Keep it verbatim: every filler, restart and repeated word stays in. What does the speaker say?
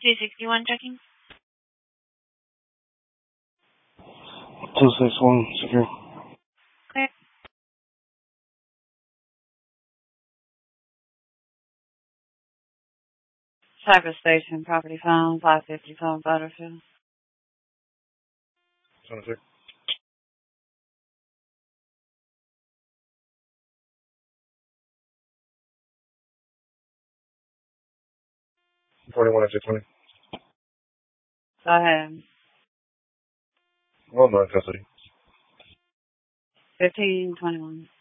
two sixty-one checking. two sixty-one, secure. Clear. Cyber Station, property found, five fifty-five Butterfield. twenty-six. forty-one at twenty. Go ahead. Well, no custody. fifteen twenty-one.